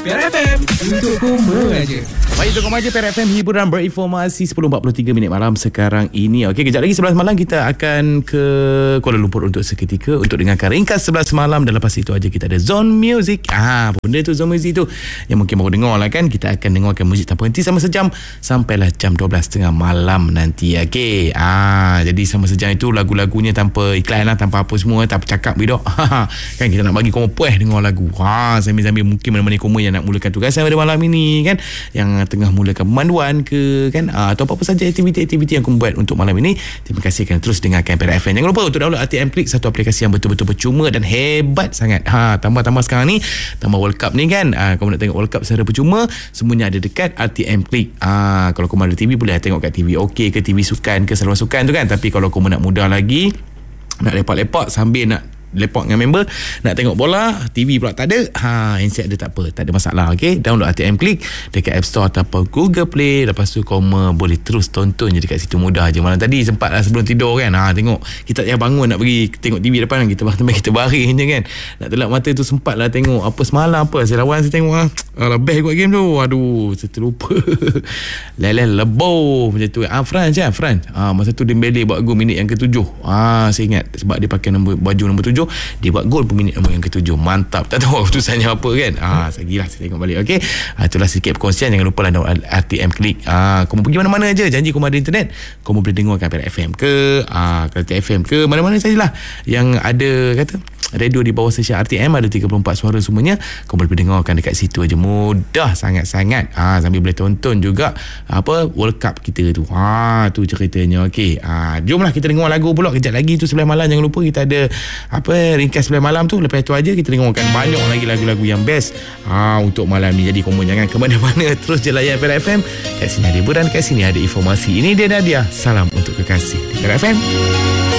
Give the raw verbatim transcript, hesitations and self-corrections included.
P R F M, untuk koma aja. Baik, untuk koma aja P R F M, hiburan berinformasi sepuluh empat puluh tiga minit malam sekarang ini. Okey, kejap lagi sebelas malam kita akan ke Kuala Lumpur untuk seketika untuk dengarkan ringkas sebelas malam, dan lepas itu aja kita ada Zone Music. Ah, apa benda tu Zone Music tu? Yang mungkin baru dengar lah kan. Kita akan dengarkan muzik tanpa henti sama sejam sampailah jam dua belas tiga puluh malam nanti. Okey. Ah, jadi sama sejam itu lagu-lagunya tanpa iklan lah, tanpa apa semua, tak bercakap gitu. Kan kita nak bagi koma puas dengar lagu. Ha, sambil-sambil mungkin mana-mana koma yang nak mulakan tugasan pada malam ini kan, yang tengah mulakan pemanduan ke kan, atau apa-apa saja aktiviti-aktiviti yang kamu buat untuk malam ini. Terima kasih kerana terus dengarkan P R F M. Jangan lupa untuk download R T M Click, satu aplikasi yang betul-betul percuma dan hebat sangat. Ha, tambah-tambah sekarang ni, tambah World Cup ni kan. Ha, kamu nak tengok World Cup secara percuma, semuanya ada dekat R T M Click. Ha, kalau kamu ada T V boleh tengok kat T V OK ke, T V sukan ke, saluran sukan tu kan. Tapi kalau kamu nak mudah lagi, nak lepak-lepak sambil nak lepak dengan member, nak tengok bola, T V pula tak ada, ha, handset ada tak apa, tak ada masalah. Okey, download R T M Click dekat App Store ataupun Google Play. Lepas tu kau boleh terus tonton je dekat situ, mudah je. Malam tadi sempat lah sebelum tidur kan, ha, tengok kita tak payah bangun nak pergi tengok T V depan, kita bangun kita baring je kan, nak telak mata tu sempat lah tengok apa semalam apa saya lawan, saya tengok ah, alah best kot game tu. Aduh, saya terlupa. Leleh lebo macam tu. Ah, France kan, France. Ah, masa tu Dembele buat gol minit yang ketujuh. Ah, saya ingat sebab dia pakai nombor, baju nombor tujuh, dia buat gol pun minit nombor yang ketujuh. Mantap. Tak tahu keputusannya apa kan. Ah, saya gila saya tengok balik. Okey. Ah, itulah sedikit perkongsian. Jangan lupa lah download R T M Click. Ah, kamu pergi mana-mana aja, janji kamu ada internet, kamu boleh dengarkan P R F M ke, ah, R T F M ke, mana-mana sajalah yang ada kata radio di bawah stesen R T M, ada tiga puluh empat suara semuanya. Kau boleh dengarkan dekat situ aja. Mudah sangat-sangat. Ah, sambil boleh tonton juga apa World Cup kita tu. Ha, tu ceritanya. Okey. Ah, jomlah kita dengar lagu pula kejap lagi tu sebelah malam. Jangan lupa kita ada apa ringkas sebelah malam tu. Lepas tu aja kita dengarkan banyak lagi lagu-lagu yang best ha, untuk malam ni. Jadi kamu jangan ke mana-mana, terus je layan P R F M. Kat sini ada hiburan, kat sini ada informasi. Ini dia Nadia. Salam untuk kekasih di P R F M.